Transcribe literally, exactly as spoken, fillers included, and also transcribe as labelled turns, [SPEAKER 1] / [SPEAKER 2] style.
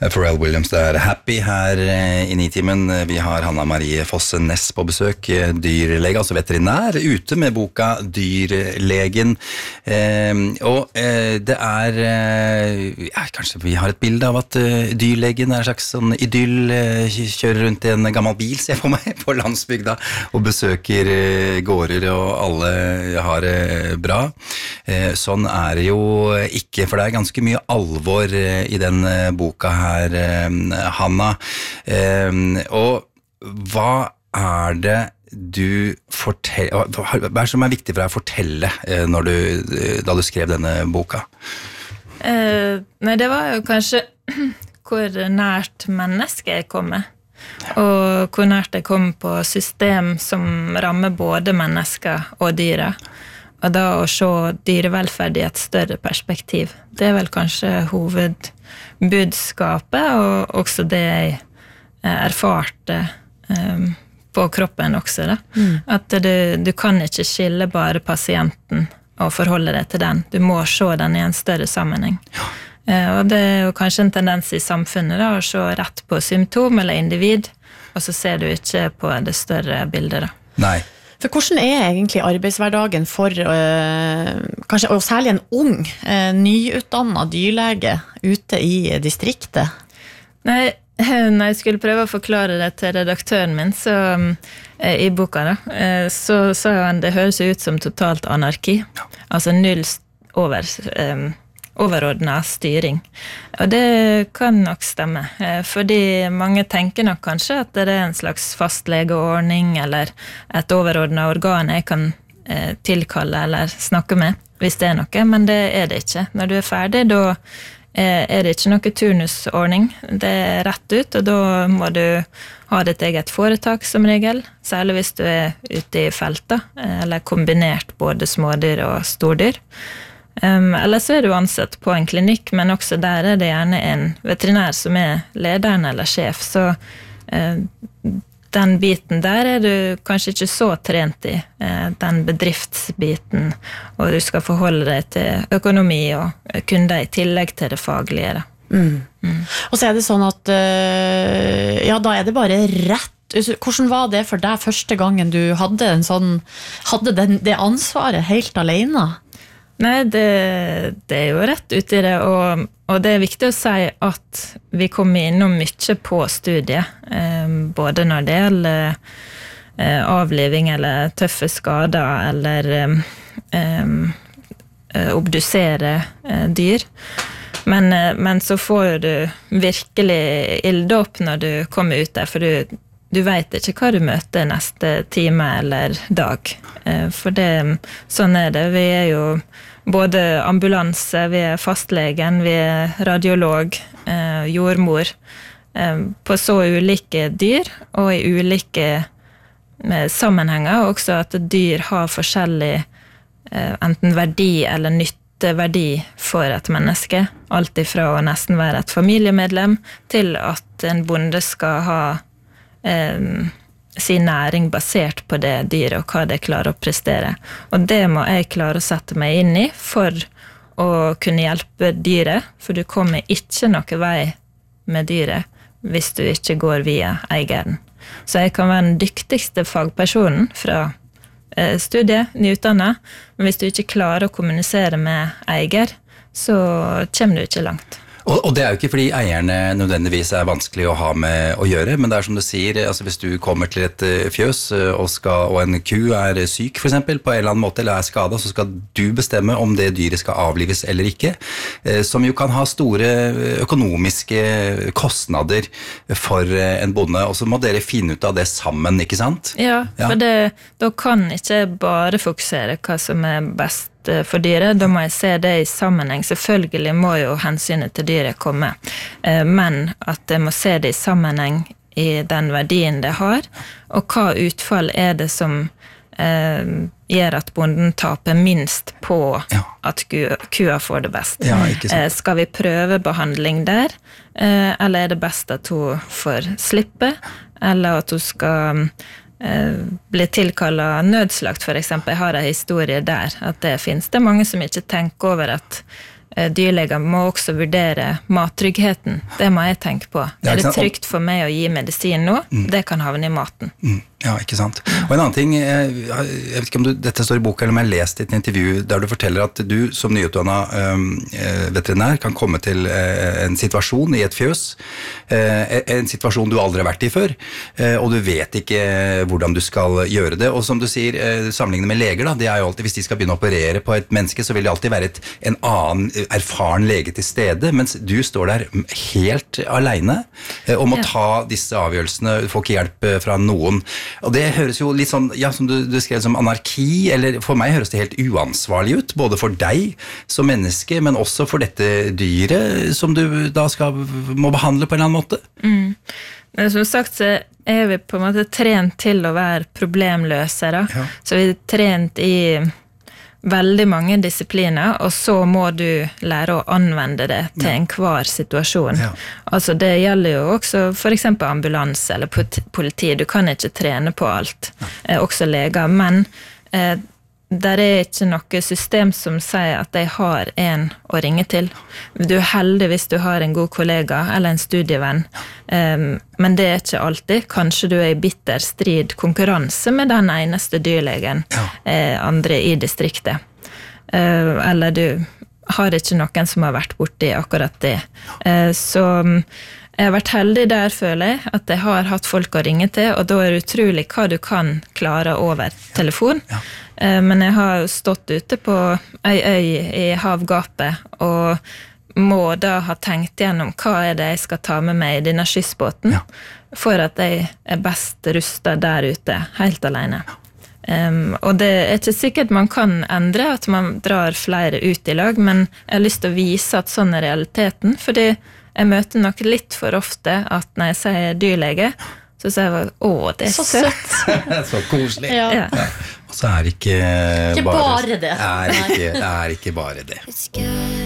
[SPEAKER 1] Pharrell Williams, det er Happy her i Nitimen. Vi har Hanna Marie Fosse Næss på besøk, dyrlege, altså veterinær, ute med boka Dyrlegen. Eh, og eh, det er, eh, ja, kanskje vi har et bilde av at eh, dyrlegen er en slags sånn idyll, eh, kjører rundt i en gammel bil, ser jeg for meg, på landsbygda, og besøker eh, gårder, og alle har det eh, bra. Eh, sånn er det jo ikke, for det er ganske mye alvor eh, i den eh, boka her, Hanna. Og hva er det du forteller, hva er det som er viktig for deg å fortelle når du, da du skrev denne boka?
[SPEAKER 2] Uh, nei, det var jo kanskje hvor nært mennesket jeg kom med, og hvor nært jeg kom på system som rammer både mennesker og dyra. Og da å se dyrevelferd i et større perspektiv. Det er vel kanskje hovedbudskapet, og også det jeg erfarte um, på kroppen også. Da. Mm. At du, du kan ikke skille bare pasienten og forholde deg til den. Du må se den i en større sammenheng. Ja. Uh, og det er jo kanskje en tendens i samfunnet da, å se rett på symptom eller individ, og så ser du ikke på det større bildet. Da.
[SPEAKER 1] Nei.
[SPEAKER 3] For hvordan er egentlig arbeidshverdagen for øh, kanskje, og særlig en ung, øh, nyutdannet dyrlege ute i distriktet?
[SPEAKER 2] Nei, når jeg skulle prøve å forklare det til redaktøren min så, øh, i boka, da, øh, så sa han det høres ut som totalt anarki. Altså null over... Øh, overordnet styring. Og det kan nok stemme, fordi mange tenker nok kanskje at det er en slags fastlegeordning eller et overordnet organ jeg kan eh, tilkalle eller snakke med, hvis det er noe, men det er det ikke. Når du er ferdig, da eh, er det ikke noe turnusordning. Det er rett ut, og da må du ha ditt eget foretak som regel, særlig hvis du er ute i feltet, eller kombinert både smådyr og stordyr. Um, eller så er du ansett på en klinikk, men også der er det gjerne en veterinær som er lederen eller sjef, så uh, den biten der er du kanskje ikke så trent i, uh, den bedriftsbiten, og du skal forholde deg til økonomi og kunder i tillegg til det faglige. Da.
[SPEAKER 3] Mm. Mm. Og så er det sånn at uh, ja, da er det bare rett. Hvordan var det for deg første gangen du hadde, en sånn, hadde den, det ansvaret helt alene?
[SPEAKER 2] Nei, det, det er jo rett ut i det, og, og det er viktig å si at vi kommer innom mye på studiet, eh, både når det gjelder eh, avliving eller tøffe skader, eller eh, eh, obdusere eh, dyr. Men, eh, men så får du virkelig ilde opp når du kommer ut der, for du, du vet ikke hva du møter neste time eller dag. Eh, for det, sånn er det. Vi er jo både ambulanse, vi er fastlegen, vi er radiolog, eh, jordmor, eh, på så ulike dyr, og i ulike eh, sammenhenger, også at dyr har forskjellig eh, enten verdi eller nytteverdi for et menneske, alt ifra å nesten være et familiemedlem, til at en bonde skal ha eh, sin næring basert på det dyret og hva det klarer å prestere. Og det må jeg klare å sette meg inn i for å kunne hjelpe dyret, for du kommer ikke noe vei med dyret hvis du ikke går via eieren. Så jeg kan være den dyktigste fagpersonen fra eh, studiet, nyutdannet, men hvis du ikke klarer å kommunisere med eier, så kommer du ikke langt.
[SPEAKER 1] Og, og det er jo ikke fordi eierne nødvendigvis er vanskelig å ha med å gjøre, men det er som du sier, altså hvis du kommer til et fjøs og, skal, og en ku er syk for eksempel, på en eller annen måte, eller er skadet, så skal du bestemme om det dyret skal avlives eller ikke, som jo kan ha store økonomiske kostnader for en bonde, og så må dere finne ut av det sammen, ikke sant?
[SPEAKER 2] Ja, ja. For det, da kan ikke bare fokusere hva som er best for dyret, da må jeg se det i sammenheng. Selvfølgelig må jo hensynet til dyret komme, men at jeg må se det i sammenheng i den verdien det har, og hva utfall er det som eh, gjør at bonden taper minst på ja. At kua, kua får det best.
[SPEAKER 1] Ja, ikke sant.
[SPEAKER 2] Eh, skal vi prøve behandling der, eh, eller er det best at hun får slippe, eller at hun skal blir tilkallet nødslagt, for eksempel. Jeg har en historie der, at det finnes det mange som ikke tenker over at dyrleger må også vurdere mattryggheten. Det må jeg tenke på.
[SPEAKER 1] Ja,
[SPEAKER 2] er det trygt for meg å gi medisin nå? Mm. Det kan havne i maten.
[SPEAKER 1] Mm. Ja, ikke sant. Og en annen ting, jeg, jeg vet ikke om du, dette står i boka, eller om jeg har lest et intervju der du forteller at du som nyutdannet um, veterinær kan komme til uh, en situasjon i et fjøs, uh, en situasjon du aldri har vært i før, uh, og du vet ikke hvordan du skal gjøre det. Og som du sier, uh, sammenlignet med leger, da, det er jo alltid, hvis de skal begynne å operere på et menneske, så vil det alltid være et, en annen erfaren lege til stede, mens du står der helt alene uh, og må ja. ta disse avgjørelsene, du får ikke hjelp uh, fra noen. Og det høres jo litt sånn, ja, som du, du skrev som anarki, eller for meg høres det helt uansvarlig ut, både for deg som menneske, men også for dette dyret som du da skal, må behandle på en eller annen måte.
[SPEAKER 2] Mm. Men som sagt så er vi på en måte trent til å være problemløsere, ja. Så vi er trent i veldig mange disipliner, og så må du lære å anvende det til ja. enhver situasjon. Ja. Altså det gjelder jo også for eksempel ambulanse eller politi. Du kan ikke trene på alt, eh, også leger, men eh, der er ikke noe system som sier at de har en å ringe til. Du er heldig hvis du har en god kollega eller en studievenn, um, men det er ikke alltid. Kanskje du er i bitter strid konkurranse med den eneste dyrlegen ja. eh, andre i distriktet. Uh, eller du har ikke noen som har vært borti akkurat det. Uh, så jeg har vært heldig der, føler jeg, at jeg har hatt folk å ringe til, og da er det utrolig hva du kan klare over telefon. Ja. Ja. Men jeg har stått ute på ei øy i havgapet, og må da ha tenkt gjennom hva er det jeg skal ta med meg i denne skyssbåten, ja. for at jeg er best rustet der ute, helt alene. Um, og det er ikke sikkert man kan endre at man drar flere ut i lag, men jeg har lyst til å vise at sånn er realiteten, fordi jeg møter nok litt for ofte at når jeg sier dyrlege, så sier jeg, å, det er så søtt.
[SPEAKER 1] Så koselig.
[SPEAKER 2] Ja. Ja.
[SPEAKER 1] Og så er det ikke,
[SPEAKER 3] ikke bare, bare det.
[SPEAKER 1] Er ikke, er ikke bare det.